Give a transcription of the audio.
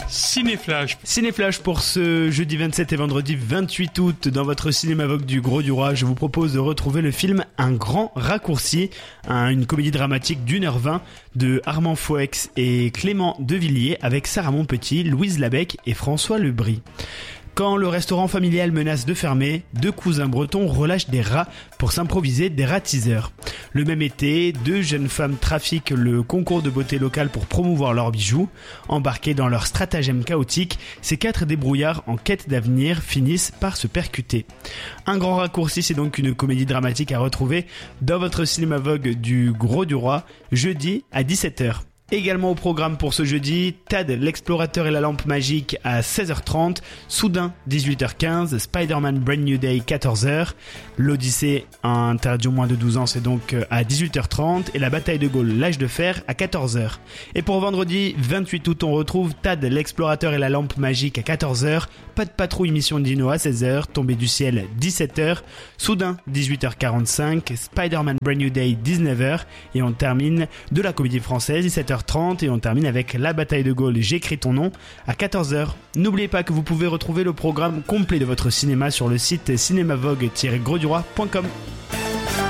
Cinéflash pour ce jeudi 27 et vendredi 28 août dans votre cinéma Vogue du Gros du Roi. Je vous propose de retrouver le film Un Grand Raccourci, une comédie dramatique d'1h20 de Armand Foueix et Clément Devilliers avec Sarah Monpetit, Louise Labec et François Lebris. Quand le restaurant familial menace de fermer, deux cousins bretons relâchent des rats pour s'improviser des ratiseurs. Le même été, deux jeunes femmes trafiquent le concours de beauté local pour promouvoir leurs bijoux. Embarqués dans leur stratagème chaotique, ces quatre débrouillards en quête d'avenir finissent par se percuter. Un Grand Raccourci, c'est donc une comédie dramatique à retrouver dans votre cinéma Vogue du Gros du Roi, jeudi à 17h. Également au programme pour ce jeudi, Tad l'explorateur et la lampe magique à 16h30, Soudain 18h15, Spider-Man Brand New Day 14h, l'Odyssée interdit aux moins de 12 ans c'est donc à 18h30 et la bataille de Gaulle l'âge de fer à 14h. Et pour vendredi 28 août on retrouve Tad l'explorateur et la lampe magique à 14h, Pas de patrouille mission Dino à 16h, Tombée du ciel 17h, Soudain 18h45, Spider-Man Brand New Day 19h et on termine de la comédie française 17h30 et on termine avec la bataille de Gaulle J'écris ton nom à 14h. N'oubliez pas que vous pouvez retrouver le programme complet de votre cinéma sur le site cinémavogue-grosduroi.com.